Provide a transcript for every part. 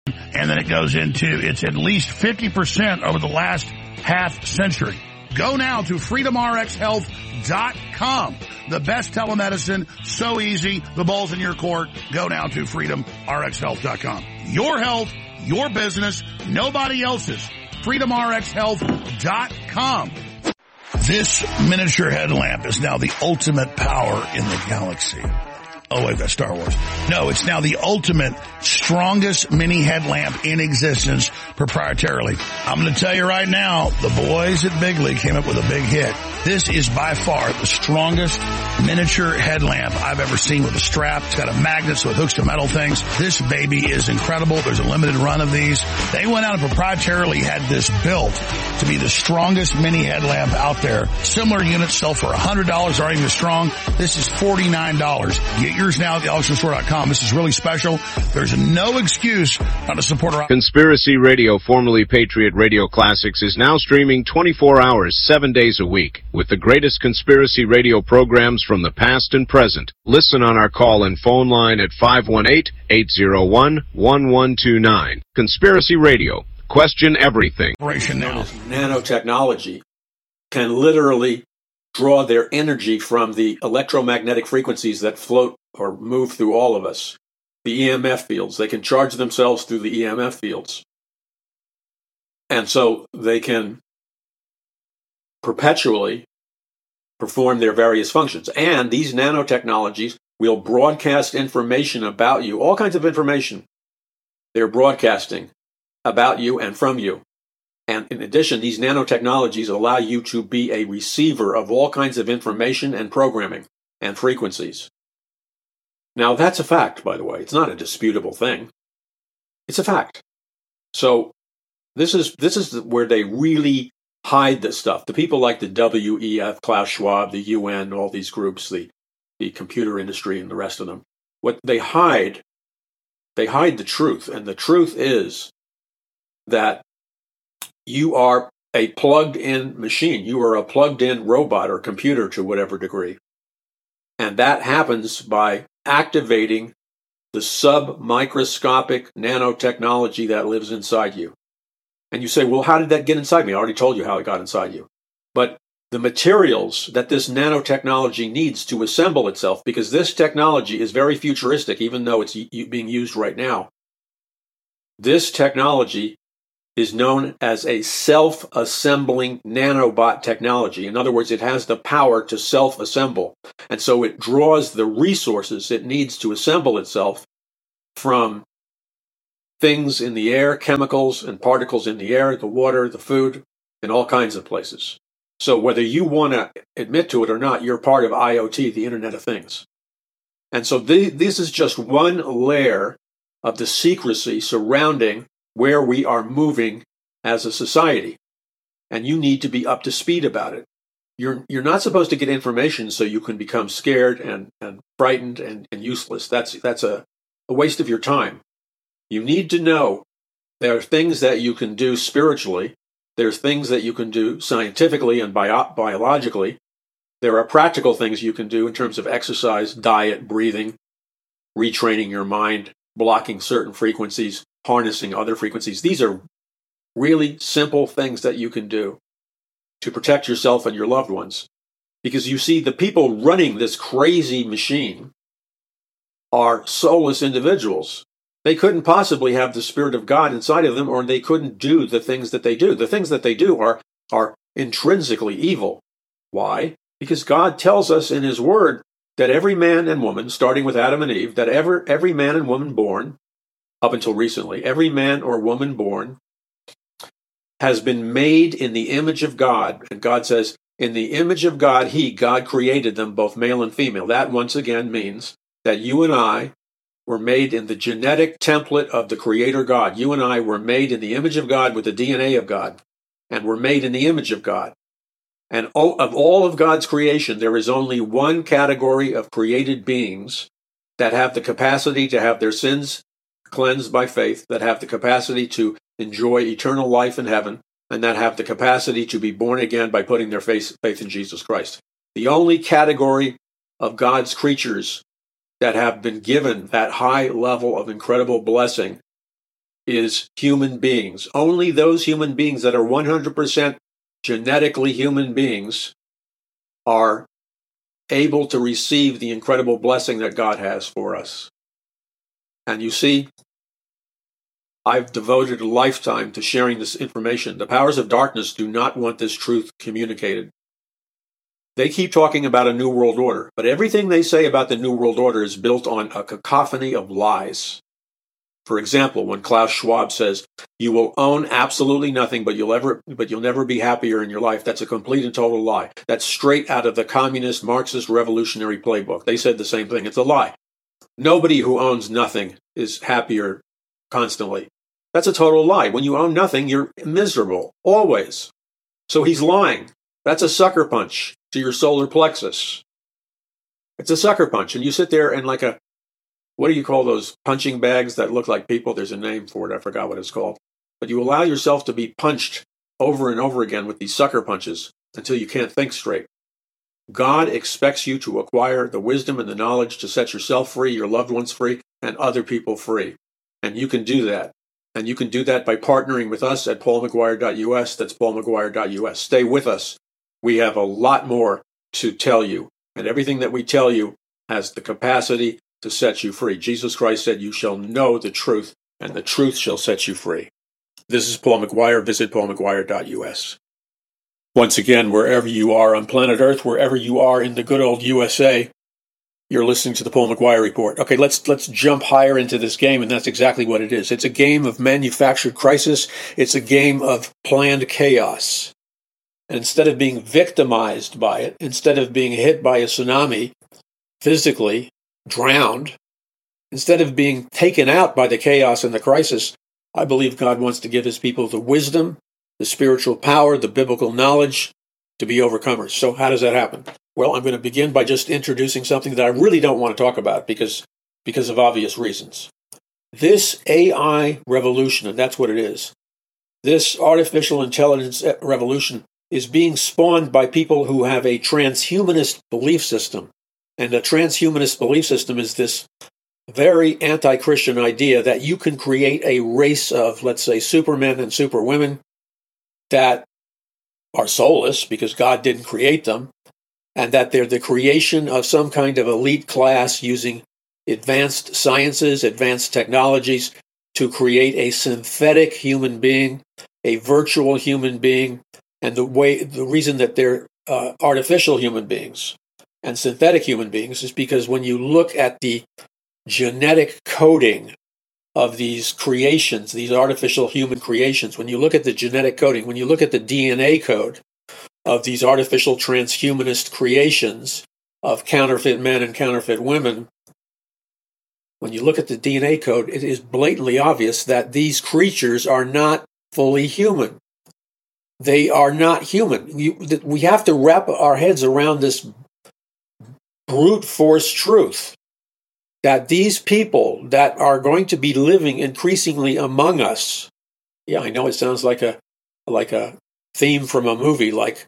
And then it goes into, it's at least 50% over the last half century. Go now to freedomrxhealth.com. The best telemedicine, so easy, the ball's in your court. Go now to freedomrxhealth.com. Your health, your business, nobody else's. freedomrxhealth.com. This miniature headlamp is now the ultimate power in the galaxy. Oh, wait, that's Star Wars. No, it's now the ultimate, strongest mini headlamp in existence proprietarily. I'm going to tell you right now, the boys at Big League came up with a big hit. This is by far the strongest miniature headlamp I've ever seen with a strap. It's got a magnet so it hooks to metal things. This baby is incredible. There's a limited run of these. They went out and proprietarily had this built to be the strongest mini headlamp out there. Similar units sell for $100, aren't even strong. This is $49. Get yours now at thealexstore.com. This is really special. There's no excuse not to support our... Conspiracy Radio, formerly Patriot Radio Classics, is now streaming 24 hours, 7 days a week, with the greatest conspiracy radio programs from the past and present. Listen on our call-in phone line at 518-801-1129. Conspiracy Radio. Question everything. Nanotechnology can literally draw their energy from the electromagnetic frequencies that float or move through all of us. The EMF fields. They can charge themselves through the EMF fields. And so they can perpetually perform their various functions. And these nanotechnologies will broadcast information about you, all kinds of information they're broadcasting about you and from you. And in addition, these nanotechnologies allow you to be a receiver of all kinds of information and programming and frequencies. Now, that's a fact, by the way. It's not a disputable thing. It's a fact. So this is where they really hide this stuff. The people like the WEF, Klaus Schwab, the UN, all these groups, the computer industry and the rest of them, what they hide the truth. And the truth is that you are a plugged-in machine. You are a plugged-in robot or computer to whatever degree. And that happens by activating the submicroscopic nanotechnology that lives inside you. And you say, well, how did that get inside me? I already told you how it got inside you. But the materials that this nanotechnology needs to assemble itself, because this technology is very futuristic, even though it's being used right now. This technology is known as a self-assembling nanobot technology. In other words, it has the power to self-assemble. And so it draws the resources it needs to assemble itself from things in the air, chemicals and particles in the air, the water, the food, in all kinds of places. So whether you want to admit to it or not, you're part of IoT, the Internet of Things. And so this is just one layer of the secrecy surrounding where we are moving as a society. And you need to be up to speed about it. You're not supposed to get information so you can become scared and frightened and useless. That's a waste of your time. You need to know there are things that you can do spiritually. There's things that you can do scientifically and biologically. There are practical things you can do in terms of exercise, diet, breathing, retraining your mind, blocking certain frequencies, harnessing other frequencies. These are really simple things that you can do to protect yourself and your loved ones. Because you see, the people running this crazy machine are soulless individuals. They couldn't possibly have the Spirit of God inside of them, or they couldn't do the things that they do. The things that they do are intrinsically evil. Why? Because God tells us in His Word that every man and woman, starting with Adam and Eve, that every man and woman born, up until recently, every man or woman born has been made in the image of God. And God says, in the image of God, God created them, both male and female. That, once again, means that you and I were made in the genetic template of the Creator God. You and I were made in the image of God with the DNA of God. And we're made in the image of God. And of all of God's creation, there is only one category of created beings that have the capacity to have their sins cleansed by faith, that have the capacity to enjoy eternal life in heaven, and that have the capacity to be born again by putting their faith in Jesus Christ. The only category of God's creatures that have been given that high level of incredible blessing is human beings. Only those human beings that are 100% genetically human beings are able to receive the incredible blessing that God has for us. And you see, I've devoted a lifetime to sharing this information. The powers of darkness do not want this truth communicated. They keep talking about a new world order, but everything they say about the new world order is built on a cacophony of lies. For example, when Klaus Schwab says, you will own absolutely nothing, but you'll never be happier in your life, that's a complete and total lie. That's straight out of the communist Marxist revolutionary playbook. They said the same thing. It's a lie. Nobody who owns nothing is happier constantly. That's a total lie. When you own nothing, you're miserable, always. So he's lying. That's a sucker punch to your solar plexus. It's a sucker punch. And you sit there and what do you call those punching bags that look like people? There's a name for it. I forgot what it's called. But you allow yourself to be punched over and over again with these sucker punches until you can't think straight. God expects you to acquire the wisdom and the knowledge to set yourself free, your loved ones free, and other people free. And you can do that. And you can do that by partnering with us at paulmcguire.us. That's paulmcguire.us. Stay with us. We have a lot more to tell you. And everything that we tell you has the capacity to set you free. Jesus Christ said, you shall know the truth, and the truth shall set you free. This is Paul McGuire. Visit paulmcguire.us. Once again, wherever you are on planet Earth, wherever you are in the good old USA, you're listening to the Paul McGuire Report. Okay, let's jump higher into this game, and that's exactly what it is. It's a game of manufactured crisis. It's a game of planned chaos. And instead of being victimized by it, instead of being hit by a tsunami physically, drowned, instead of being taken out by the chaos and the crisis, I believe God wants to give his people the wisdom, the spiritual power, the biblical knowledge to be overcomers. So how does that happen? Well, I'm going to begin by just introducing something that I really don't want to talk about because of obvious reasons. This AI revolution, and that's what it is, this artificial intelligence revolution is being spawned by people who have a transhumanist belief system. And a transhumanist belief system is this very anti-Christian idea that you can create a race of, let's say, supermen and superwomen that are soulless because God didn't create them, and that they're the creation of some kind of elite class using advanced sciences, advanced technologies to create a synthetic human being, a virtual human being, and the reason that they're artificial human beings and synthetic human beings is because when you look at the genetic coding of these creations, these artificial human creations, when you look at the genetic coding, when you look at the DNA code of these artificial transhumanist creations of counterfeit men and counterfeit women, when you look at the DNA code, it is blatantly obvious that these creatures are not fully human. They are not human. We have to wrap our heads around this brute force truth that these people that are going to be living increasingly among us, yeah, I know it sounds like a theme from a movie like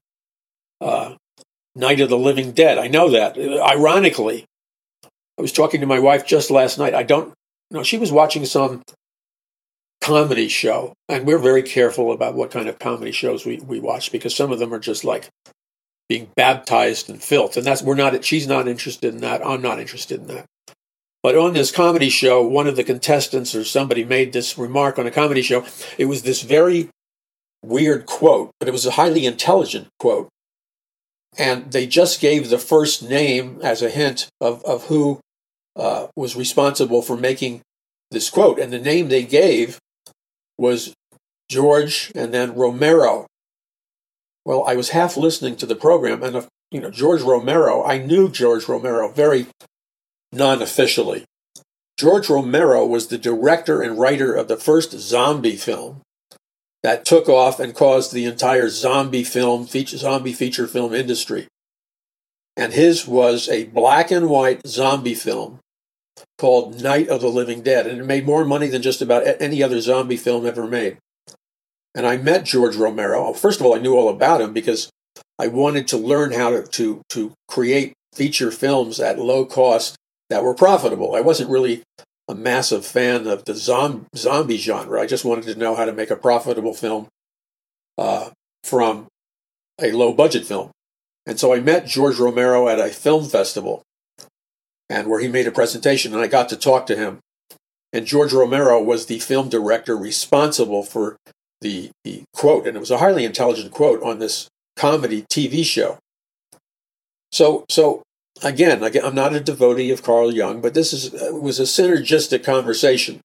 Night of the Living Dead. I know that. Ironically, I was talking to my wife just last night. She was watching some comedy show, and we're very careful about what kind of comedy shows we watch because some of them are just like being baptized in filth, and she's not interested in that. I'm not interested in that. But on this comedy show, one of the contestants or somebody made this remark on a comedy show. It was this very weird quote, but it was a highly intelligent quote. And they just gave the first name as a hint of who was responsible for making this quote. And the name they gave was George and then Romero. Well, I was half listening to the program, and George Romero, I knew George Romero very non-officially. George Romero was the director and writer of the first zombie film that took off and caused the entire zombie feature film industry. And his was a black and white zombie film called Night of the Living Dead, and it made more money than just about any other zombie film ever made. And I met George Romero. First of all, I knew all about him because I wanted to learn how to create feature films at low cost that were profitable. I wasn't really a massive fan of the zombie genre. I just wanted to know how to make a profitable film from a low-budget film. And so I met George Romero at a film festival, and where he made a presentation, and I got to talk to him. And George Romero was the film director responsible for the quote, and it was a highly intelligent quote on this comedy TV show. So again, I'm not a devotee of Carl Jung, but this was a synergistic conversation.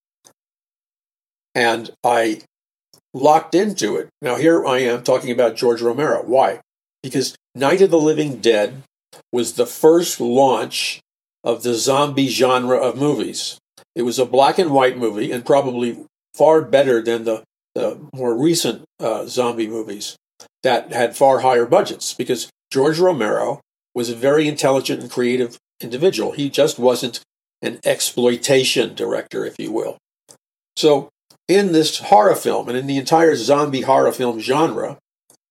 And I locked into it. Now here I am talking about George Romero. Why? Because Night of the Living Dead was the first launch of the zombie genre of movies. It was a black and white movie, and probably far better than the more recent zombie movies that had far higher budgets, because George Romero was a very intelligent and creative individual. He just wasn't an exploitation director, if you will. So in this horror film, and in the entire zombie horror film genre,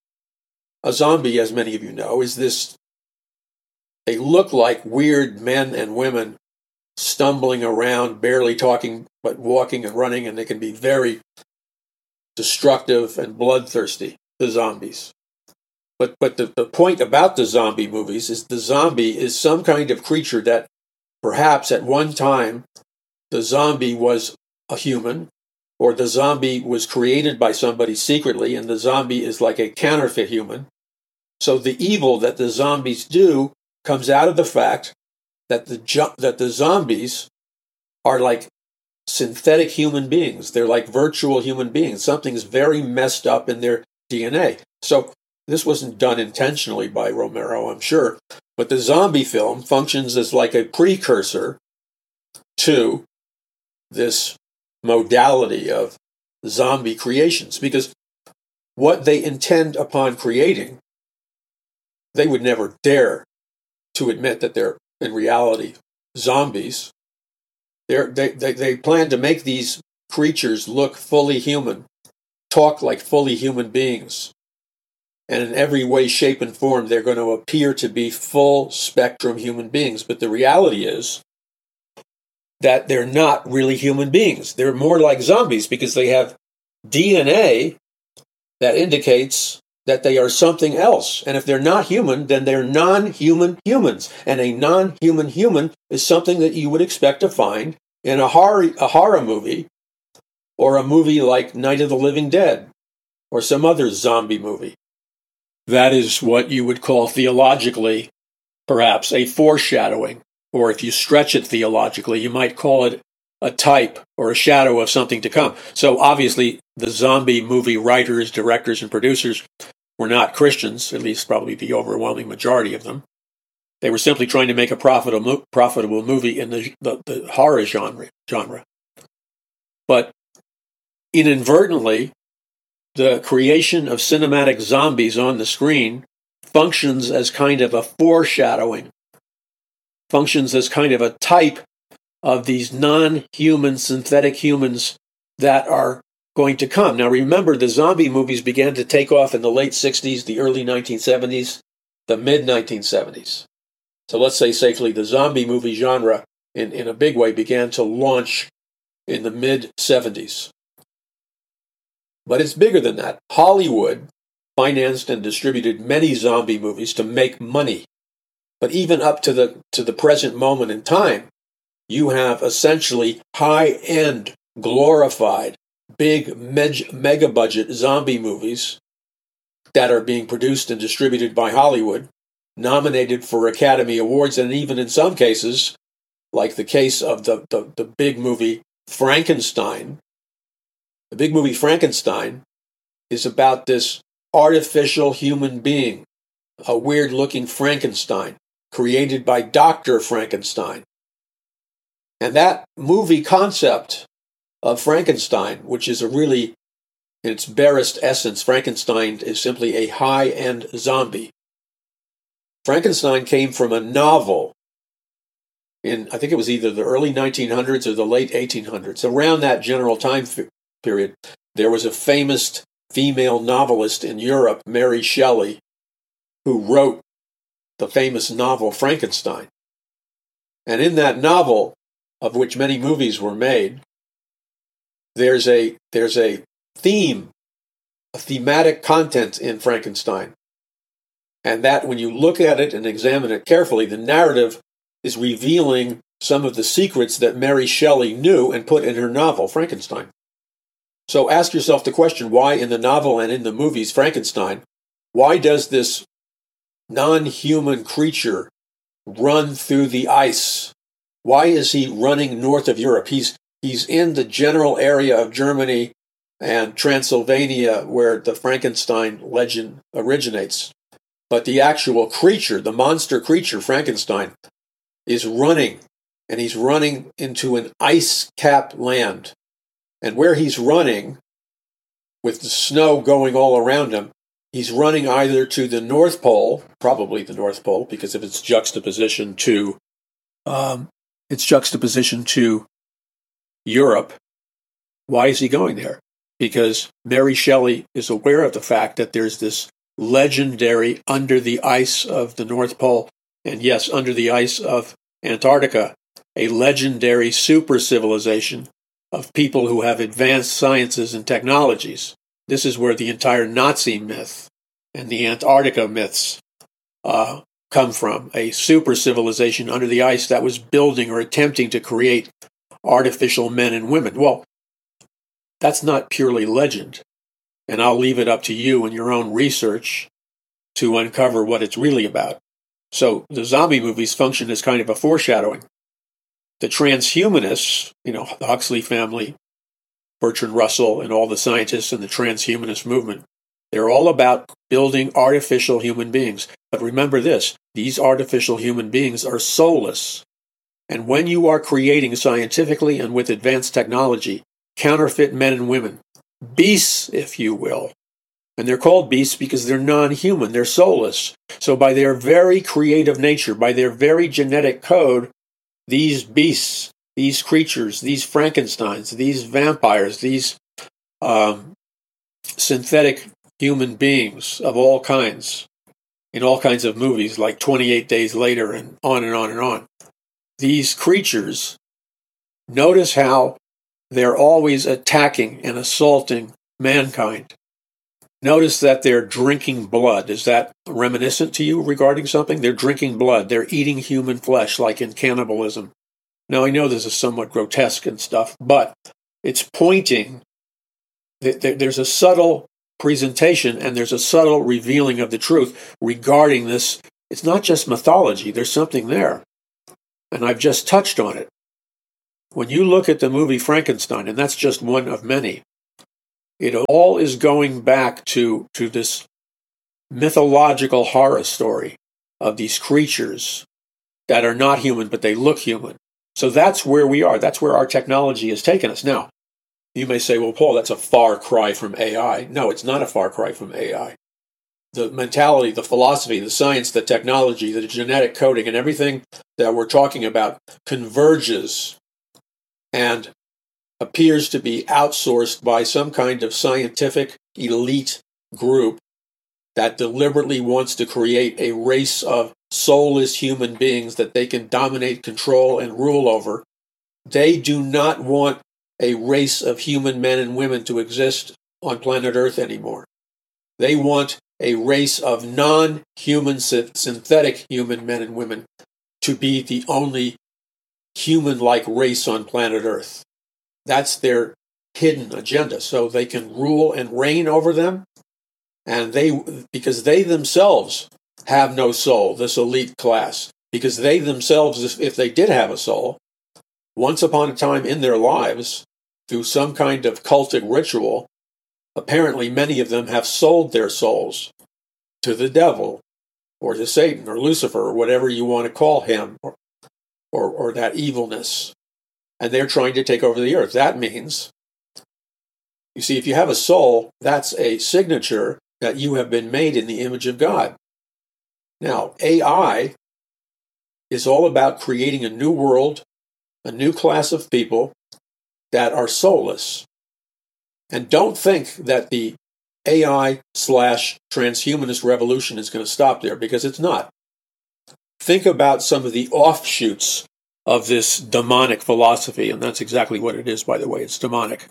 a zombie, as many of you know, is this, they look like weird men and women stumbling around, barely talking, but walking and running, and they can be very destructive and bloodthirsty, the zombies. But the point about the zombie movies is the zombie is some kind of creature that perhaps at one time the zombie was a human, or the zombie was created by somebody secretly, and the zombie is like a counterfeit human. So the evil that the zombies do comes out of the fact that the zombies are like synthetic human beings. They're like virtual human beings. Something's very messed up in their DNA. So this wasn't done intentionally by Romero, I'm sure, but the zombie film functions as like a precursor to this modality of zombie creations, because what they intend upon creating, they would never dare to admit that they're in reality zombies. They plan to make these creatures look fully human, talk like fully human beings, and in every way, shape, and form they're going to appear to be full spectrum human beings. But the reality is that they're not really human beings. They're more like zombies because they have DNA that indicates that they are something else. And if they're not human, then they're non-human humans. And a non-human human is something that you would expect to find in a horror movie, or a movie like Night of the Living Dead, or some other zombie movie. That is what you would call theologically, perhaps, a foreshadowing. Or if you stretch it theologically, you might call it a type or a shadow of something to come. So obviously, the zombie movie writers, directors, and producers were not Christians, at least probably the overwhelming majority of them. They were simply trying to make a profitable movie in the horror genre. But inadvertently, the creation of cinematic zombies on the screen functions as kind of a foreshadowing, functions as kind of a type of these non-human synthetic humans that are going to come. Now remember, the zombie movies began to take off in the late 60s, the early 1970s, the mid-1970s. So let's say safely the zombie movie genre in a big way began to launch in the mid-70s. But it's bigger than that. Hollywood financed and distributed many zombie movies to make money. But even up to the present moment in time, you have essentially high-end, glorified, big, mega-budget zombie movies that are being produced and distributed by Hollywood, nominated for Academy Awards, and even in some cases, like the case of the big movie Frankenstein. The big movie Frankenstein is about this artificial human being, a weird-looking Frankenstein, created by Dr. Frankenstein. And that movie concept of Frankenstein, which is a really, in its barest essence, Frankenstein is simply a high-end zombie. Frankenstein came from a novel in, I think it was either the early 1900s or the late 1800s. Around that general time period, there was a famous female novelist in Europe, Mary Shelley, who wrote the famous novel Frankenstein. And in that novel, of which many movies were made, there's a theme, a thematic content in Frankenstein. And that, when you look at it and examine it carefully, the narrative is revealing some of the secrets that Mary Shelley knew and put in her novel, Frankenstein. So ask yourself the question, why in the novel and in the movies Frankenstein, why does this non-human creature run through the ice? Why is he running north of Europe? He's in the general area of Germany and Transylvania where the Frankenstein legend originates. But the actual creature, the monster creature, Frankenstein, is running, and he's running into an ice-capped land. And where he's running, with the snow going all around him, he's running either to the North Pole, probably the North Pole, because of its juxtaposition to Europe. Why is he going there? Because Mary Shelley is aware of the fact that there's this legendary under the ice of the North Pole, and yes, under the ice of Antarctica, a legendary super civilization of people who have advanced sciences and technologies. This is where the entire Nazi myth and the Antarctica myths come from, a super civilization under the ice that was building or attempting to create artificial men and women. Well, that's not purely legend, and I'll leave it up to you in your own research to uncover what it's really about. So the zombie movies function as kind of a foreshadowing. The transhumanists, the Huxley family, Bertrand Russell, and all the scientists in the transhumanist movement, they're all about building artificial human beings. But remember this, these artificial human beings are soulless. And when you are creating scientifically and with advanced technology, counterfeit men and women, beasts, if you will, and they're called beasts because they're non-human, they're soulless. So by their very creative nature, by their very genetic code, these beasts, these creatures, these Frankensteins, these vampires, these synthetic human beings of all kinds, in all kinds of movies like 28 Days Later and on and on and on. These creatures, notice how they're always attacking and assaulting mankind. Notice that they're drinking blood. Is that reminiscent to you regarding something? They're drinking blood. They're eating human flesh, like in cannibalism. Now, I know this is somewhat grotesque and stuff, but it's pointing that there's a subtle presentation and there's a subtle revealing of the truth regarding this. It's not just mythology. There's something there. And I've just touched on it. When you look at the movie Frankenstein, and that's just one of many, it all is going back to this mythological horror story of these creatures that are not human, but they look human. So that's where we are. That's where our technology has taken us. Now, you may say, well, Paul, that's a far cry from AI. No, it's not a far cry from AI. The mentality, the philosophy, the science, the technology, the genetic coding, and everything that we're talking about converges and appears to be outsourced by some kind of scientific elite group that deliberately wants to create a race of soulless human beings that they can dominate, control, and rule over. They do not want a race of human men and women to exist on planet Earth anymore. They want a race of non-human, synthetic human men and women to be the only human-like race on planet Earth. That's their hidden agenda, so they can rule and reign over them, and because they themselves have no soul, this elite class, because they themselves, if they did have a soul, once upon a time in their lives, through some kind of cultic ritual, apparently many of them have sold their souls to the devil, or to Satan, or Lucifer, or whatever you want to call him, or that evilness. And they're trying to take over the earth. That means, you see, if you have a soul, that's a signature that you have been made in the image of God. Now, AI is all about creating a new world, a new class of people that are soulless. And don't think that the AI/transhumanist revolution is going to stop there, because it's not. Think about some of the offshoots of this demonic philosophy, and that's exactly what it is, by the way. It's demonic.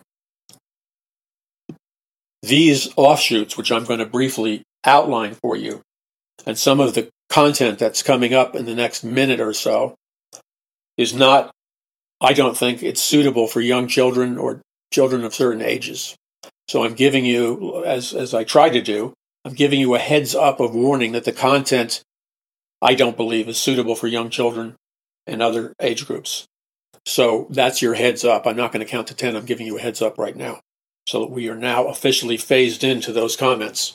These offshoots, which I'm going to briefly outline for you, and some of the content that's coming up in the next minute or so, is not, I don't think it's suitable for young children or children of certain ages. So I'm giving you, as I try to do, I'm giving you a heads up of warning that the content I don't believe is suitable for young children and other age groups. So that's your heads up. I'm not going to count to 10. I'm giving you a heads up right now. So that we are now officially phased into those comments.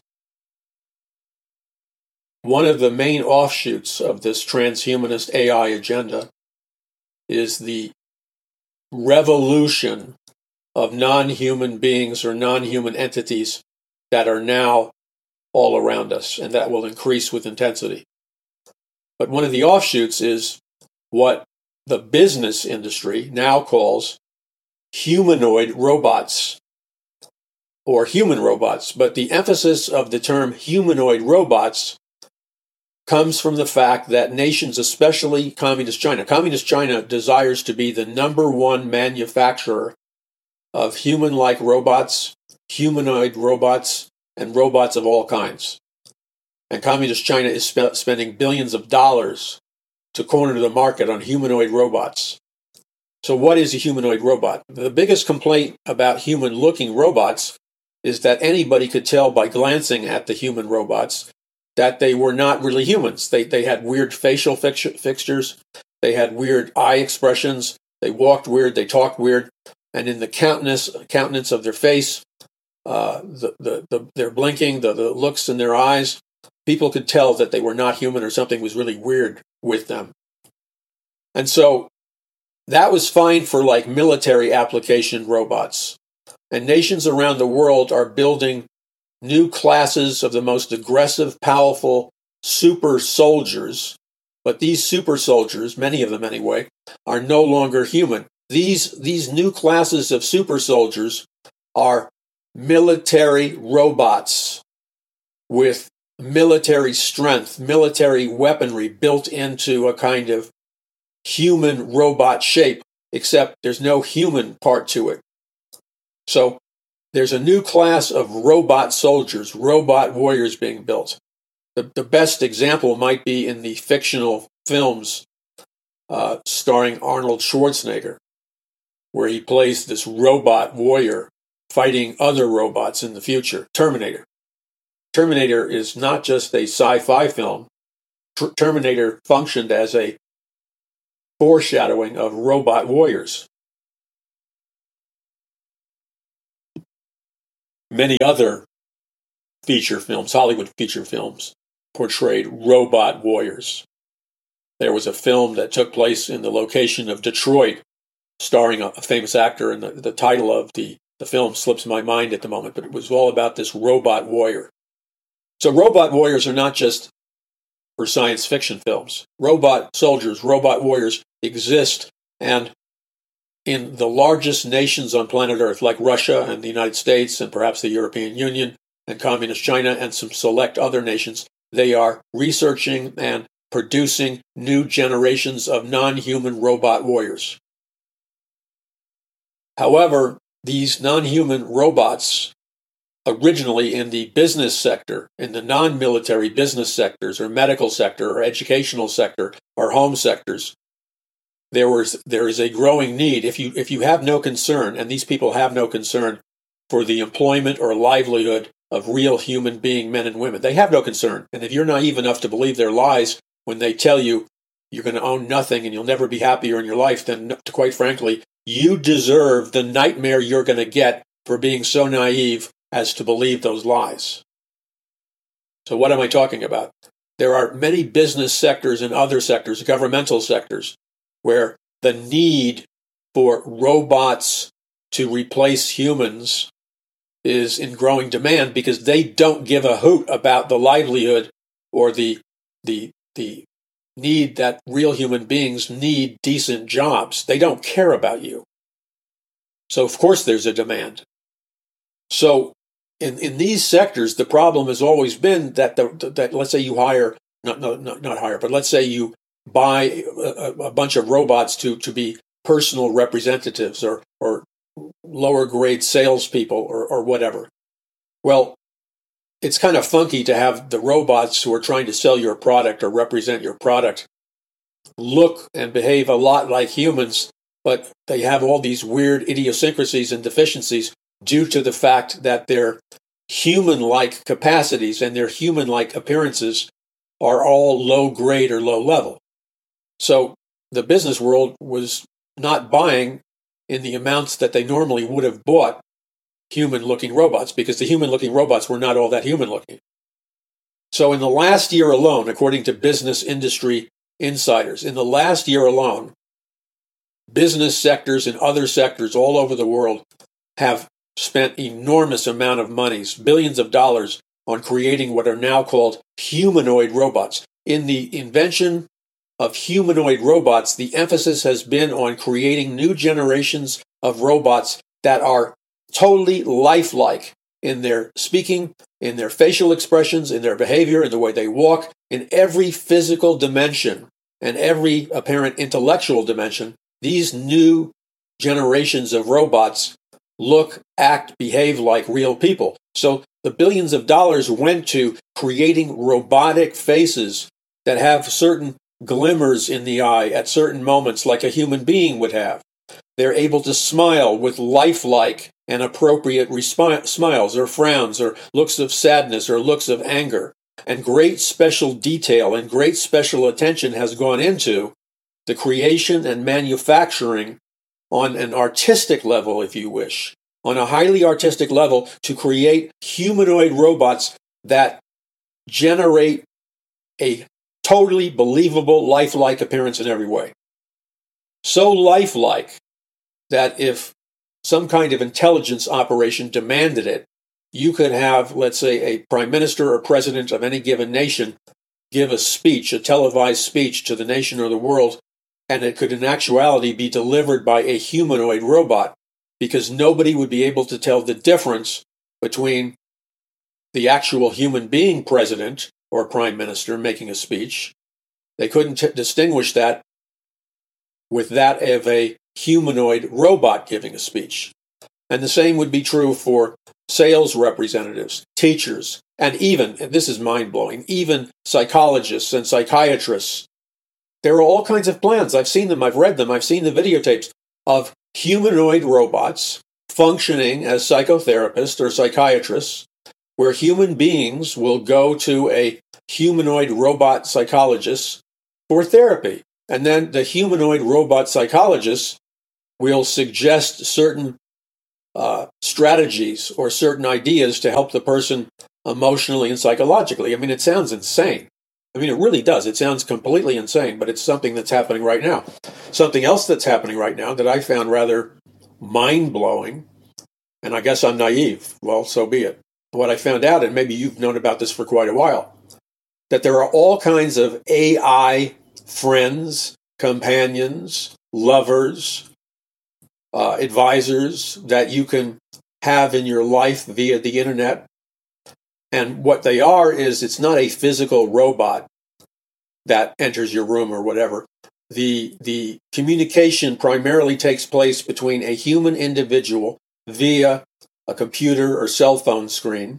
One of the main offshoots of this transhumanist AI agenda is the revolution of non-human beings or non-human entities that are now all around us, and that will increase with intensity. But one of the offshoots is what the business industry now calls humanoid robots, or human robots. But the emphasis of the term humanoid robots comes from the fact that nations, especially Communist China desires to be the number one manufacturer of human-like robots, humanoid robots, and robots of all kinds. And Communist China is spending billions of dollars to corner the market on humanoid robots. So what is a humanoid robot? The biggest complaint about human-looking robots is that anybody could tell by glancing at the human robots that they were not really humans. They had weird facial fixtures, they had weird eye expressions, they walked weird, they talked weird, and in the countenance of their face, their blinking, the looks in their eyes, people could tell that they were not human or something was really weird with them. And so that was fine for like military application robots. And nations around the world are building new classes of the most aggressive, powerful super soldiers. But these super soldiers, many of them anyway, are no longer human. These new classes of super soldiers are military robots with military strength, military weaponry built into a kind of human robot shape, except there's no human part to it. So there's a new class of robot soldiers, robot warriors being built. The best example might be in the fictional films starring Arnold Schwarzenegger, where he plays this robot warrior fighting other robots in the future. Terminator. Terminator is not just a sci-fi film. Terminator functioned as a foreshadowing of robot warriors. Many other feature films, Hollywood feature films, portrayed robot warriors. There was a film that took place in the location of Detroit, starring a famous actor, and the title of the film slips my mind at the moment, but it was all about this robot warrior. So robot warriors are not just for science fiction films. Robot soldiers, robot warriors exist, and in the largest nations on planet Earth, like Russia and the United States and perhaps the European Union and Communist China and some select other nations, they are researching and producing new generations of non-human robot warriors. However, these non-human robots, originally in the business sector, in the non-military business sectors or medical sector or educational sector or home sectors, there is a growing need. If you have no concern, and these people have no concern for the employment or livelihood of real human being men and women, they have no concern. And if you're naive enough to believe their lies when they tell you you're going to own nothing and you'll never be happier in your life, then quite frankly, you deserve the nightmare you're going to get for being so naive as to believe those lies. So what am I talking about? There are many business sectors and other sectors, governmental sectors, where the need for robots to replace humans is in growing demand because they don't give a hoot about the livelihood or the need that real human beings need decent jobs. They don't care about you. So of course there's a demand. So in these sectors, the problem has always been that that let's say you hire, not hire, but let's say you buy a bunch of robots to be personal representatives or lower grade salespeople or whatever. Well, it's kind of funky to have the robots who are trying to sell your product or represent your product look and behave a lot like humans, but they have all these weird idiosyncrasies and deficiencies due to the fact that their human-like capacities and their human-like appearances are all low grade or low level. So the business world was not buying in the amounts that they normally would have bought human-looking robots, because the human-looking robots were not all that human-looking. So in the last year alone, according to Business Industry Insiders, in the last year alone, business sectors and other sectors all over the world have spent enormous amount of monies, billions of dollars, on creating what are now called humanoid robots. In the invention of humanoid robots, the emphasis has been on creating new generations of robots that are totally lifelike in their speaking, in their facial expressions, in their behavior, in the way they walk, in every physical dimension and every apparent intellectual dimension. These new generations of robots look, act, behave like real people. So the billions of dollars went to creating robotic faces that have certain glimmers in the eye at certain moments like a human being would have. They're able to smile with lifelike and appropriate smiles or frowns or looks of sadness or looks of anger. And great special detail and great special attention has gone into the creation and manufacturing on an artistic level, if you wish, on a highly artistic level, to create humanoid robots that generate a totally believable, lifelike appearance in every way. So lifelike that if some kind of intelligence operation demanded it, you could have, let's say, a prime minister or president of any given nation give a speech, a televised speech to the nation or the world, and it could in actuality be delivered by a humanoid robot, because nobody would be able to tell the difference between the actual human being president or prime minister making a speech. They couldn't distinguish that with that of a humanoid robot giving a speech. And the same would be true for sales representatives, teachers, and even, and this is mind-blowing, even psychologists and psychiatrists. There are all kinds of plans. I've seen them, I've read them, I've seen the videotapes of humanoid robots functioning as psychotherapists or psychiatrists, where human beings will go to a humanoid robot psychologist for therapy. And then the humanoid robot psychologist will suggest certain strategies or certain ideas to help the person emotionally and psychologically. I mean, it sounds insane. I mean, it really does. It sounds completely insane, but it's something that's happening right now. Something else that's happening right now that I found rather mind-blowing, and I guess I'm naive. Well, so be it. What I found out, and maybe you've known about this for quite a while, that there are all kinds of AI friends, companions, lovers, advisors that you can have in your life via the internet. And what they are is, it's not a physical robot that enters your room or whatever. The communication primarily takes place between a human individual via a computer or cell phone screen,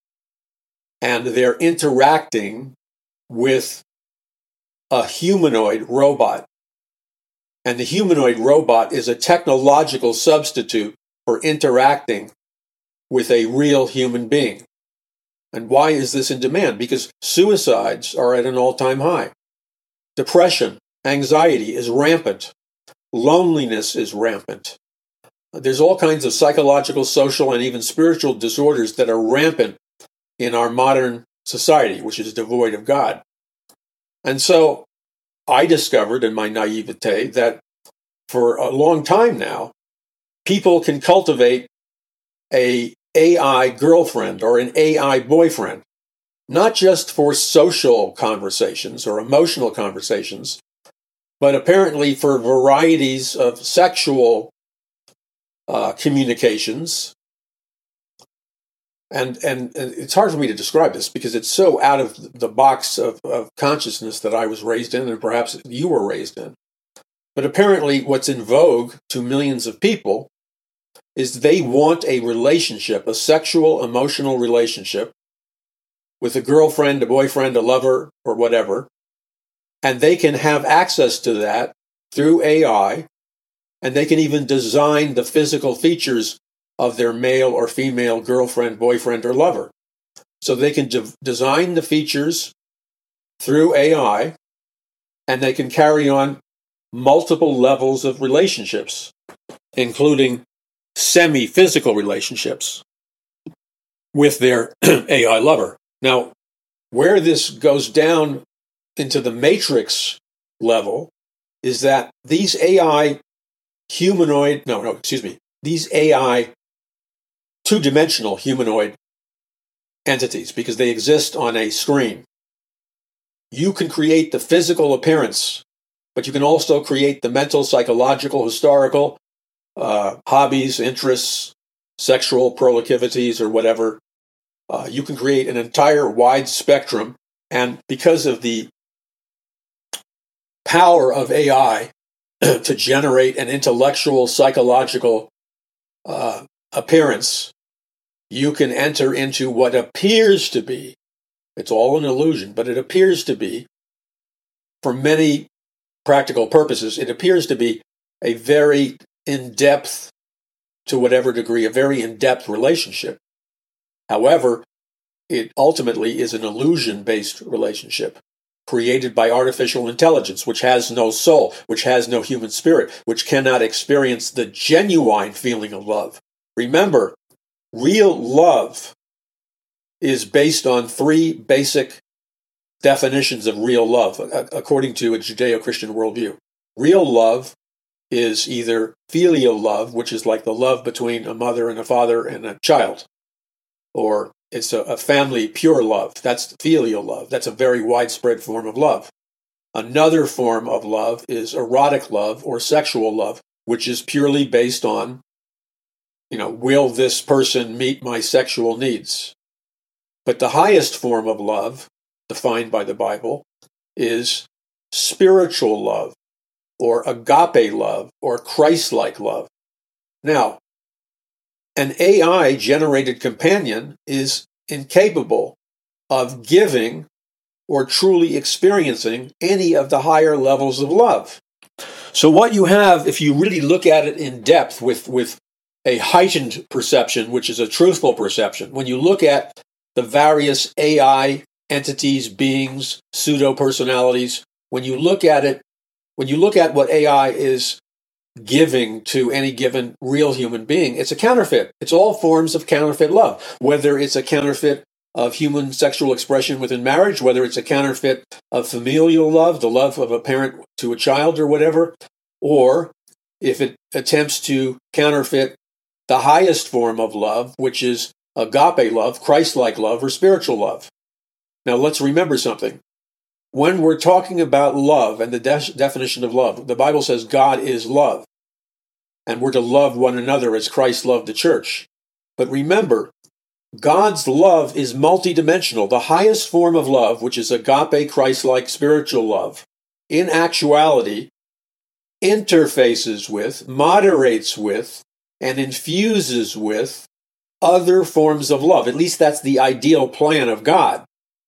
and they're interacting with a humanoid robot. And the humanoid robot is a technological substitute for interacting with a real human being. And why is this in demand? Because suicides are at an all-time high. Depression, anxiety is rampant. Loneliness is rampant. There's all kinds of psychological, social, and even spiritual disorders that are rampant in our modern society, which is devoid of God. And so I discovered in my naivete that for a long time now, people can cultivate an AI girlfriend or an AI boyfriend, not just for social conversations or emotional conversations, but apparently for varieties of sexual communications And it's hard for me to describe this because it's so out of the box of consciousness that I was raised in, and perhaps you were raised in. But apparently what's in vogue to millions of people is they want a relationship, a sexual, emotional relationship with a girlfriend, a boyfriend, a lover, or whatever. And they can have access to that through AI, and they can even design the physical features of their male or female girlfriend, boyfriend, or lover. So they can design the features through AI, and they can carry on multiple levels of relationships, including semi-physical relationships with their AI lover. Now, where this goes down into the matrix level is that these AI these AI two-dimensional humanoid entities, because they exist on a screen. You can create the physical appearance, but you can also create the mental, psychological, historical, hobbies, interests, sexual proclivities, or whatever. You can create an entire wide spectrum, and because of the power of AI to generate an intellectual, psychological appearance, you can enter into what appears to be, it's all an illusion, but it appears to be, for many practical purposes, it appears to be a very in-depth, to whatever degree, a very in-depth relationship. However, it ultimately is an illusion-based relationship created by artificial intelligence, which has no soul, which has no human spirit, which cannot experience the genuine feeling of love. Remember, real love is based on three basic definitions of real love, according to a Judeo-Christian worldview. Real love is either filial love, which is like the love between a mother and a father and a child, or it's a family pure love. That's filial love. That's a very widespread form of love. Another form of love is erotic love or sexual love, which is purely based on, will this person meet my sexual needs? But the highest form of love, defined by the Bible, is spiritual love, or agape love, or Christ-like love. Now, an AI-generated companion is incapable of giving or truly experiencing any of the higher levels of love. So what you have, if you really look at it in depth with a heightened perception, which is a truthful perception, when you look at the various AI entities, beings, pseudo-personalities, when you look at what AI is giving to any given real human being, it's a counterfeit. It's all forms of counterfeit love, whether it's a counterfeit of human sexual expression within marriage, whether it's a counterfeit of familial love, the love of a parent to a child or whatever, or if it attempts to counterfeit the highest form of love, which is agape love, Christ-like love, or spiritual love. Now let's remember something. When we're talking about love and the definition of love, the Bible says God is love, and we're to love one another as Christ loved the church. But remember, God's love is multidimensional. The highest form of love, which is agape, Christ-like spiritual love, in actuality, interfaces with, moderates with, and infuses with other forms of love. At least that's the ideal plan of God.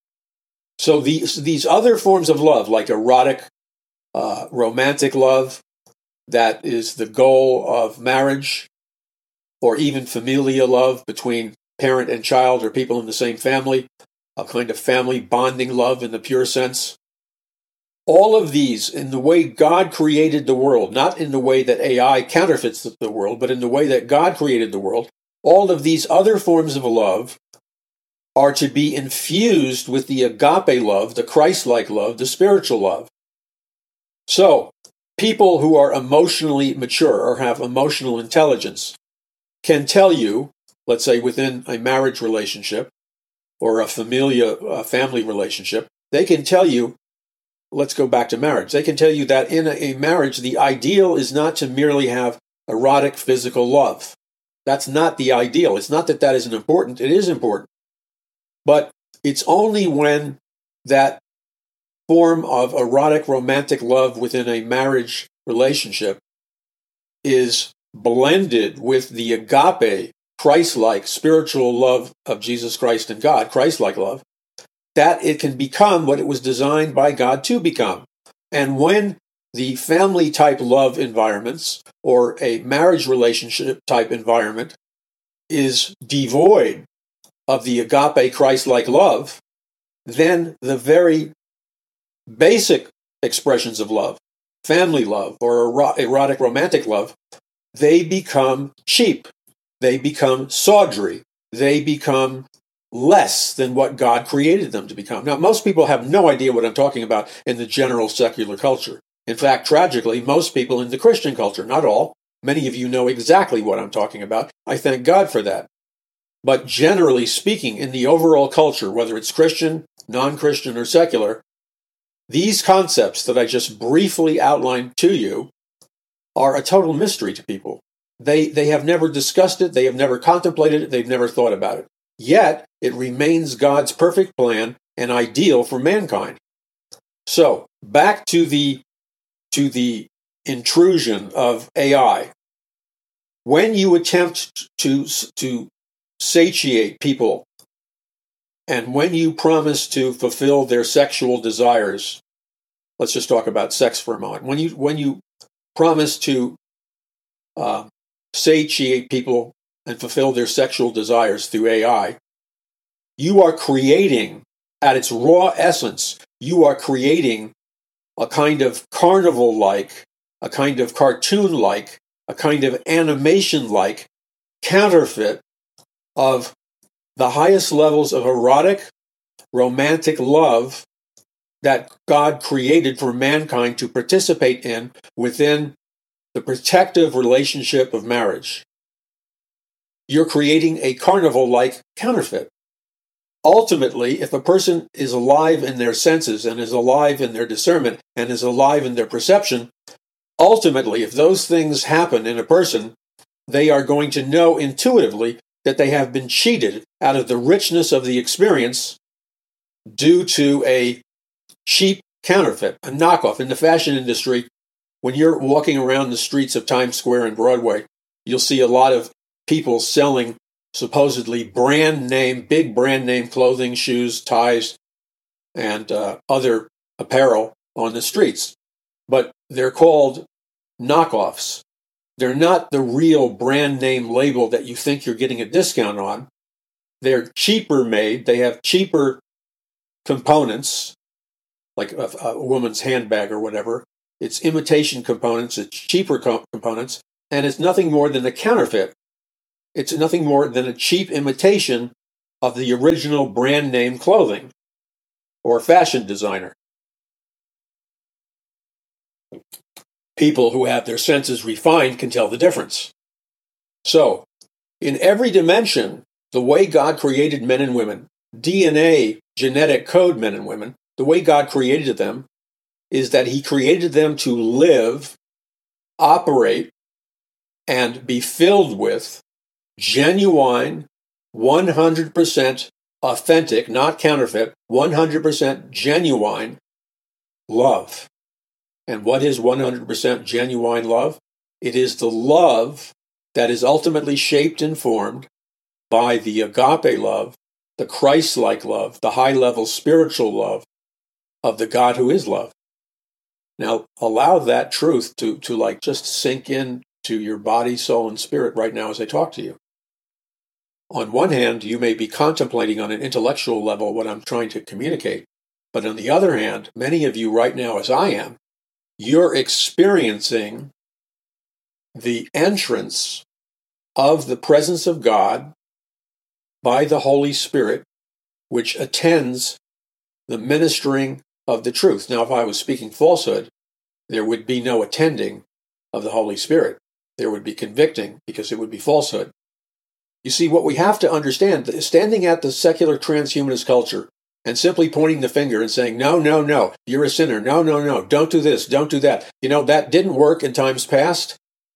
So these other forms of love, like erotic, romantic love, that is the goal of marriage, or even familial love between parent and child or people in the same family, a kind of family bonding love in the pure sense. All of these, in the way God created the world, not in the way that AI counterfeits the world, but in the way that God created the world, all of these other forms of love are to be infused with the agape love, the Christ-like love, the spiritual love. So, people who are emotionally mature or have emotional intelligence can tell you, let's say within a marriage relationship or a family relationship, they can tell you, let's go back to marriage, they can tell you that in a marriage, the ideal is not to merely have erotic physical love. That's not the ideal. It's not that that isn't important. It is important. But it's only when that form of erotic romantic love within a marriage relationship is blended with the agape, Christ-like spiritual love of Jesus Christ and God, Christ-like love, that it can become what it was designed by God to become. And when the family type love environments or a marriage relationship type environment is devoid of the agape Christ-like love, then the very basic expressions of love, family love or erotic romantic love, they become cheap. They become tawdry. They become less than what God created them to become. Now, most people have no idea what I'm talking about in the general secular culture. In fact, tragically, most people in the Christian culture, not all, many of you know exactly what I'm talking about. I thank God for that. But generally speaking, in the overall culture, whether it's Christian, non-Christian, or secular, these concepts that I just briefly outlined to you are a total mystery to people. They have never discussed it, they have never contemplated it, they've never thought about it. Yet, it remains God's perfect plan and ideal for mankind. So, back to the intrusion of AI. When you attempt to satiate people, and when you promise to fulfill their sexual desires, let's just talk about sex for a moment. When you promise to satiate people and fulfill their sexual desires through AI, you are creating, at its raw essence, you are creating a kind of carnival-like, a kind of cartoon-like, a kind of animation-like counterfeit of the highest levels of erotic, romantic love that God created for mankind to participate in within the protective relationship of marriage. You're creating a carnival-like counterfeit. Ultimately, if a person is alive in their senses and is alive in their discernment and is alive in their perception, ultimately, if those things happen in a person, they are going to know intuitively that they have been cheated out of the richness of the experience due to a cheap counterfeit, a knockoff. In the fashion industry, when you're walking around the streets of Times Square and Broadway, you'll see a lot of people selling supposedly big brand name clothing, shoes, ties, and other apparel on the streets. But they're called knockoffs. They're not the real brand name label that you think you're getting a discount on. They're cheaper made. They have cheaper components, like a woman's handbag or whatever. It's imitation components. It's cheaper components. And it's nothing more than a counterfeit. It's nothing more than a cheap imitation of the original brand name clothing or fashion designer. People who have their senses refined can tell the difference. So, in every dimension, the way God created men and women, DNA, genetic code men and women, the way God created them is that He created them to live, operate, and be filled with genuine, 100% authentic, not counterfeit, 100% genuine love. And what is 100% genuine love? It is the love that is ultimately shaped and formed by the agape love, the Christ-like love, the high-level spiritual love of the God who is love. Now, allow that truth to just sink in to your body, soul, and spirit right now as I talk to you. On one hand, you may be contemplating on an intellectual level what I'm trying to communicate. But on the other hand, many of you right now, as I am, you're experiencing the entrance of the presence of God by the Holy Spirit, which attends the ministering of the truth. Now, if I was speaking falsehood, there would be no attending of the Holy Spirit. There would be convicting because it would be falsehood. You see, what we have to understand is standing at the secular transhumanist culture and simply pointing the finger and saying, no, no, no, you're a sinner. No, no, no, don't do this, don't do that. You know, that didn't work in times past.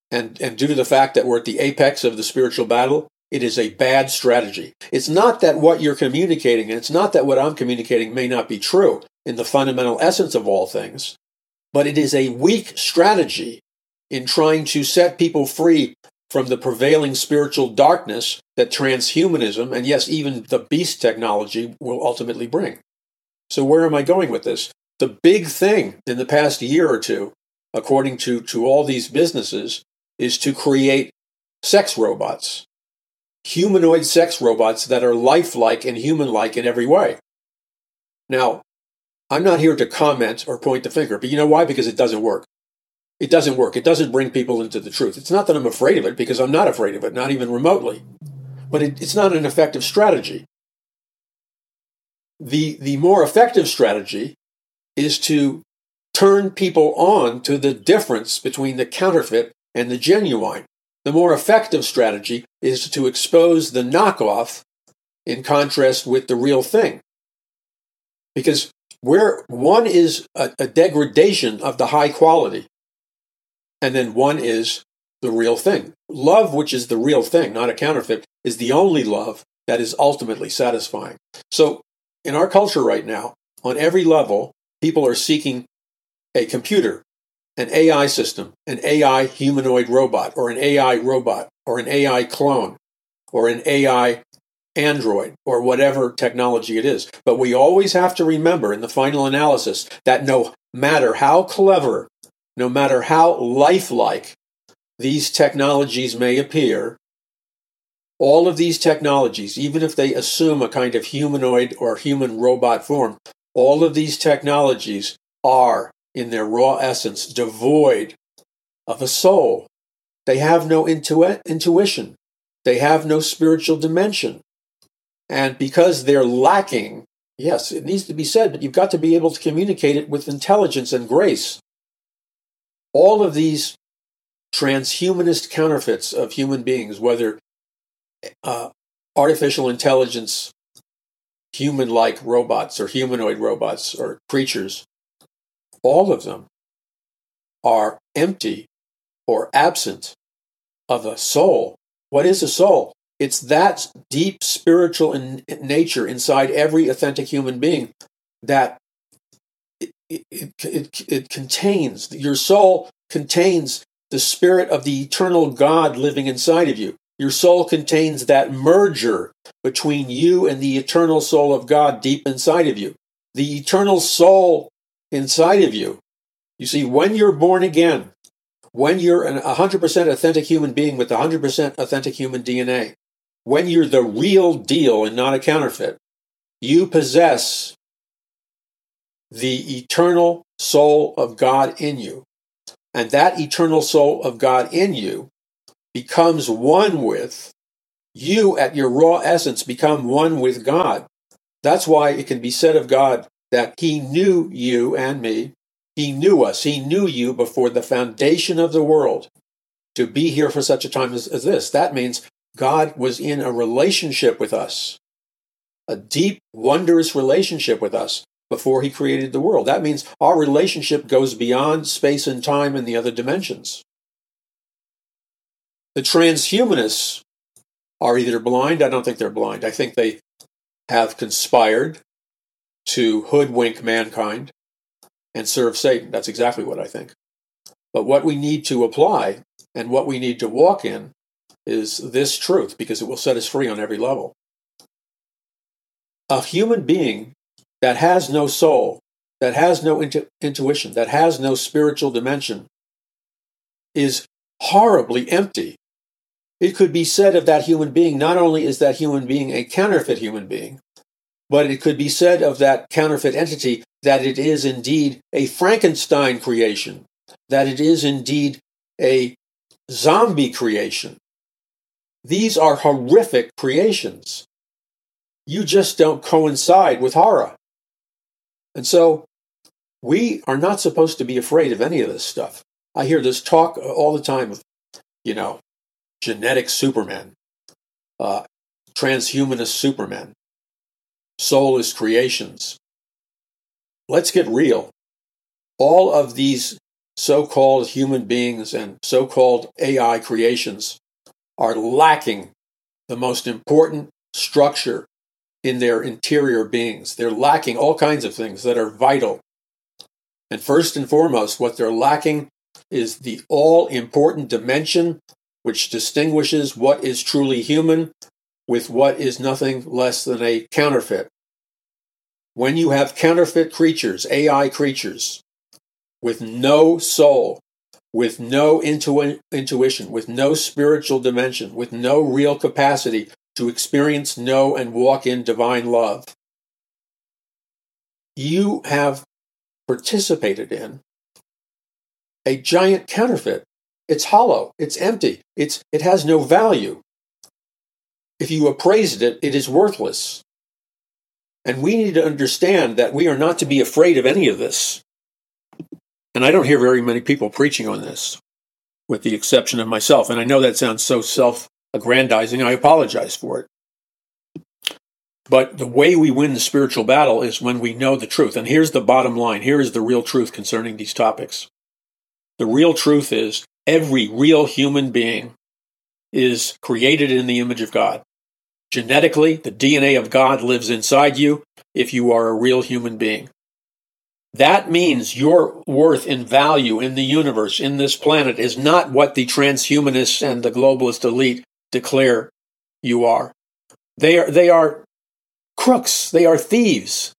and due to the fact that we're at the apex of the spiritual battle, it is a bad strategy. It's not that what you're communicating, and it's not that what I'm communicating may not be true in the fundamental essence of all things, but it is a weak strategy in trying to set people free from the prevailing spiritual darkness that transhumanism, and yes, even the beast technology, will ultimately bring. So where am I going with this? The big thing in the past year or two, according to all these businesses, is to create sex robots. Humanoid sex robots that are lifelike and human-like in every way. Now, I'm not here to comment or point the finger, but you know why? Because it doesn't work. It doesn't work. It doesn't bring people into the truth. It's not that I'm afraid of it, because I'm not afraid of it, not even remotely. But it's not an effective strategy. The more effective strategy is to turn people on to the difference between the counterfeit and the genuine. The more effective strategy is to expose the knockoff in contrast with the real thing. Because where one is a degradation of the high quality, and then one is the real thing. Love, which is the real thing, not a counterfeit, is the only love that is ultimately satisfying. So in our culture right now, on every level, people are seeking a computer, an AI system, an AI humanoid robot, or an AI robot, or an AI clone, or an AI android, or whatever technology it is. But we always have to remember in the final analysis that no matter how clever, no matter how lifelike these technologies may appear, all of these technologies, even if they assume a kind of humanoid or human robot form, all of these technologies are, in their raw essence, devoid of a soul. They have no intuition. They have no spiritual dimension. And because they're lacking, yes, it needs to be said, but you've got to be able to communicate it with intelligence and grace. All of these transhumanist counterfeits of human beings, whether artificial intelligence, human-like robots or humanoid robots or creatures, all of them are empty or absent of a soul. What is a soul? It's that deep spiritual nature inside every authentic human being that it contains. Your soul contains the spirit of the eternal God living inside of you. Your soul contains that merger between you and the eternal soul of God deep inside of you. The eternal soul inside of you. You see, when you're born again, when you're an 100% authentic human being with 100% authentic human DNA, when you're the real deal and not a counterfeit, you possess the eternal soul of God in you. And that eternal soul of God in you becomes one with you at your raw essence, become one with God. That's why it can be said of God that He knew you and me. He knew us. He knew you before the foundation of the world to be here for such a time as this. That means God was in a relationship with us, a deep, wondrous relationship with us before He created the world. That means our relationship goes beyond space and time and the other dimensions. The transhumanists are either blind. I don't think they're blind. I think they have conspired to hoodwink mankind and serve Satan. That's exactly what I think. But what we need to apply and what we need to walk in is this truth, because it will set us free on every level. A human being that has no soul, that has no intuition, that has no spiritual dimension, is horribly empty. It could be said of that human being, not only is that human being a counterfeit human being, but it could be said of that counterfeit entity that it is indeed a Frankenstein creation, that it is indeed a zombie creation. These are horrific creations. You just don't coincide with horror. And so we are not supposed to be afraid of any of this stuff. I hear this talk all the time of, genetic supermen, transhumanist supermen, soulless creations. Let's get real. All of these so-called human beings and so-called AI creations are lacking the most important structure in their interior beings. They're lacking all kinds of things that are vital. And first and foremost, what they're lacking is the all-important dimension which distinguishes what is truly human with what is nothing less than a counterfeit. When you have counterfeit creatures, AI creatures, with no soul, with no intuition, with no spiritual dimension, with no real capacity to experience, know, and walk in divine love, you have participated in a giant counterfeit. It's hollow. It's empty. It has no value. If you appraised it, it is worthless. And we need to understand that we are not to be afraid of any of this. And I don't hear very many people preaching on this, with the exception of myself. And I know that sounds so self-aggrandizing. I apologize for it. But the way we win the spiritual battle is when we know the truth. And here's the bottom line. Here is the real truth concerning these topics. The real truth is every real human being is created in the image of God. Genetically, the DNA of God lives inside you if you are a real human being. That means your worth and value in the universe, in this planet, is not what the transhumanists and the globalist elite declare you are. They are crooks. They are thieves.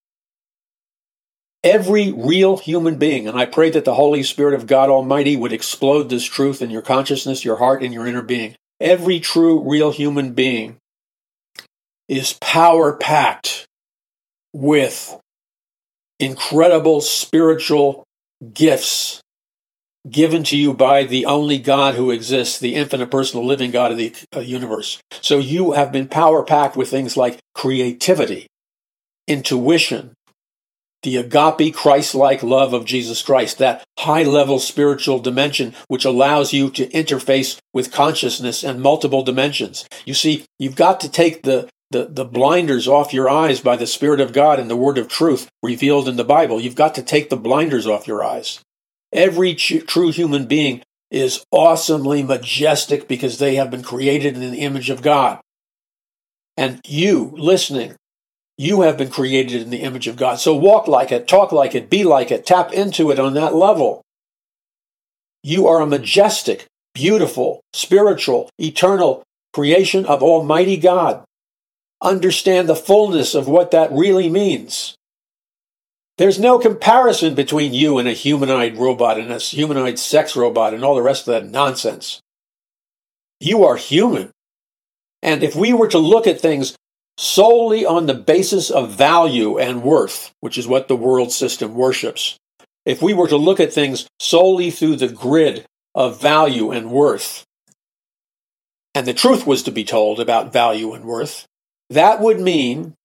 Every real human being, and I pray that the Holy Spirit of God Almighty would explode this truth in your consciousness, your heart, and your inner being. Every true, real human being is power-packed with incredible spiritual gifts given to you by the only God who exists, the infinite personal living God of the universe. So you have been power-packed with things like creativity, intuition, the agape Christ-like love of Jesus Christ, that high-level spiritual dimension which allows you to interface with consciousness and multiple dimensions. You see, you've got to take the blinders off your eyes by the Spirit of God and the Word of truth revealed in the Bible. You've got to take the blinders off your eyes. Every true human being is awesomely majestic because they have been created in the image of God. And you, listening, you have been created in the image of God. So walk like it, talk like it, be like it, tap into it on that level. You are a majestic, beautiful, spiritual, eternal creation of Almighty God. Understand the fullness of what that really means. There's no comparison between you and a humanoid robot and a humanoid sex robot and all the rest of that nonsense. You are human. And if we were to look at things solely on the basis of value and worth, which is what the world system worships, if we were to look at things solely through the grid of value and worth, and the truth was to be told about value and worth, that would mean